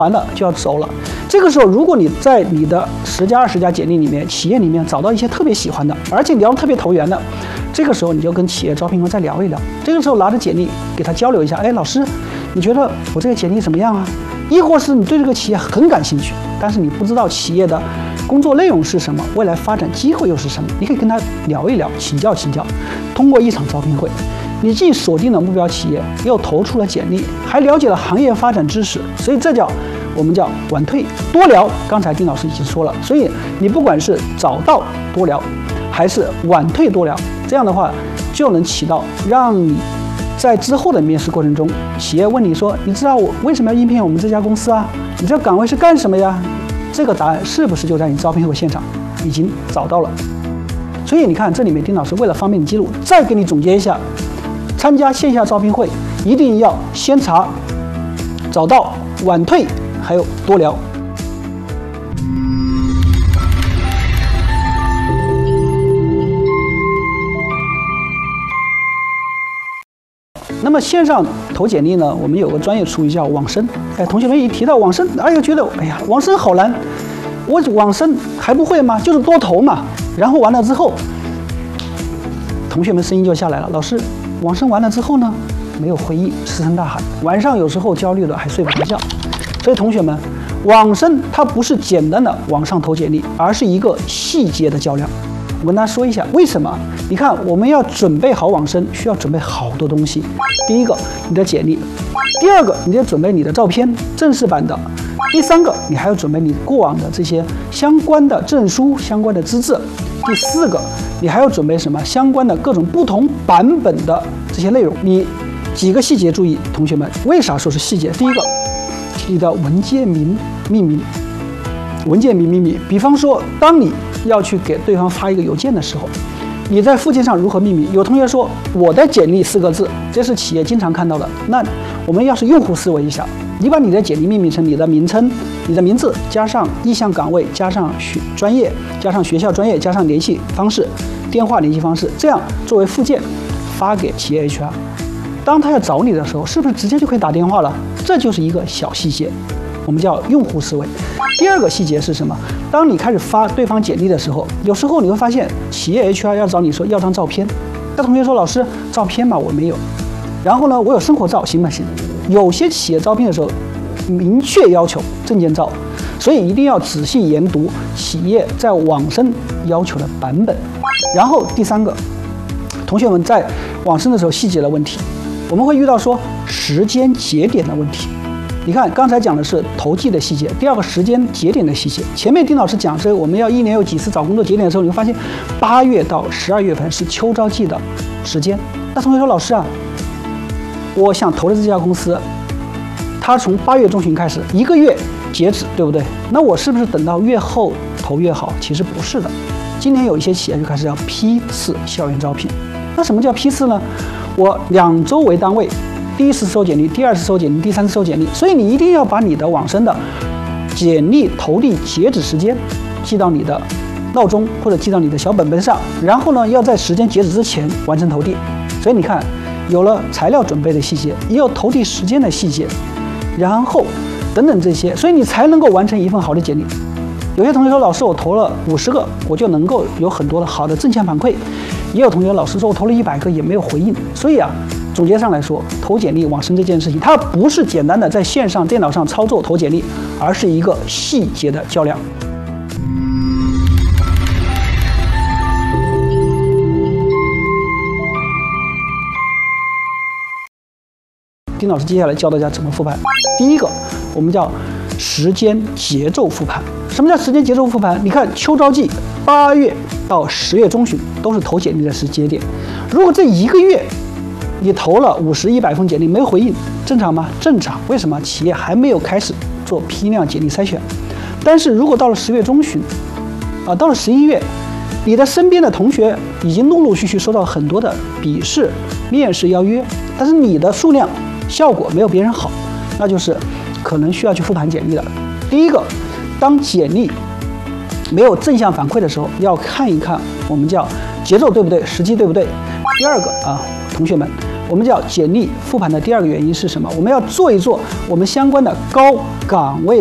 完了就要走了。这个时候，如果你在你的10家20家简历里面，企业里面找到一些特别喜欢的，而且聊得特别投缘的，这个时候你就跟企业招聘官再聊一聊。这个时候拿着简历给他交流一下，哎，老师，你觉得我这个简历怎么样啊？亦或是你对这个企业很感兴趣，但是你不知道企业的工作内容是什么，未来发展机会又是什么，你可以跟他聊一聊，请教请教。通过一场招聘会，你既锁定了目标企业，又投出了简历，还了解了行业发展知识，所以这我们叫晚退多聊。刚才丁老师已经说了，所以你不管是早到多聊，还是晚退多聊，这样的话就能起到让你在之后的面试过程中，企业问你说，你知道我为什么要应聘我们这家公司啊？你这个岗位是干什么呀？这个答案是不是就在你招聘会现场已经找到了？所以你看，这里面丁老师为了方便你记录，再给你总结一下：参加线下招聘会一定要先查早到、晚退，还有多聊。那么线上投简历呢，我们有个专业术语叫网申。哎，同学们一提到网申，哎呀，觉得哎呀，网申好难，我网申还不会吗？就是多投嘛。然后完了之后，同学们声音就下来了，老师，网申完了之后呢，没有回应，石沉大海，晚上有时候焦虑的还睡不着觉。所以同学们，网申它不是简单的网上投简历，而是一个细节的较量。我跟大家说一下为什么。你看，我们要准备好网申，需要准备好多东西。第一个，你的简历；第二个，你得准备你的照片，正式版的；第三个，你还要准备你过往的这些相关的证书、相关的资质；第四个，你还要准备什么？相关的各种不同版本的这些内容。你几个细节注意，同学们，为啥说是细节？第一个，你的文件名命名，文件名命名。比方说，当你要去给对方发一个邮件的时候，你在附件上如何命名？有同学说我的简历4个字，这是企业经常看到的。那我们要是用户思维一下，你把你的简历命名成你的名称、你的名字加上意向岗位，加上专业，加上学校专业，加上联系方式、电话联系方式，这样作为附件发给企业 HR。当他要找你的时候，是不是直接就可以打电话了？这就是一个小细节，我们叫用户思维。第二个细节是什么？当你开始发对方简历的时候，有时候你会发现企业 HR 要找你说要张照片，那同学说老师照片嘛我没有，然后呢我有生活照行不行？有些企业招聘的时候明确要求证件照，所以一定要仔细研读企业在网申要求的版本。然后第三个，同学们在网申的时候细节的问题，我们会遇到说时间节点的问题。你看，刚才讲的是投递的细节，第二个时间节点的细节。前面丁老师讲这个，我们要1年有几次找工作节点的时候，你会发现8月到12月份是秋招季的时间。那同学说，老师啊，我想投的这家公司，它从8月中旬开始1个月截止，对不对？那我是不是等到越后投越好？其实不是的。今年有一些企业就开始要批次校园招聘。那什么叫批次呢？我2周为单位。第1次收简历，第2次收简历，第3次收简历，所以你一定要把你的网申的简历投递截止时间记到你的闹钟或者记到你的小本本上，然后呢要在时间截止之前完成投递。所以你看，有了材料准备的细节，也有投递时间的细节，然后等等这些，所以你才能够完成一份好的简历。有些同学说，老师我投了50个，我就能够有很多的好的正向反馈。也有同学老师说我投了100个也没有回应。所以啊，总结上来说，投简历网申这件事情，它不是简单的在线上电脑上操作投简历，而是一个细节的较量。丁老师接下来教大家怎么复盘。第一个，我们叫时间节奏复盘。什么叫时间节奏复盘？你看秋招季8月到10月中旬都是投简历的时间点。如果这1个月你投了50、100封简历没有回应，正常吗？正常。为什么？企业还没有开始做批量简历筛选。但是如果到了10月中旬，到了11月，你的身边的同学已经陆陆续续收到很多的笔试、面试邀约，但是你的数量效果没有别人好，那就是可能需要去复盘简历的。第一个，当简历没有正向反馈的时候，要看一看我们叫节奏对不对，时机对不对。第二个同学们， 我们叫简历复盘的第2个原因是什么？我们要做一做我们相关的高岗位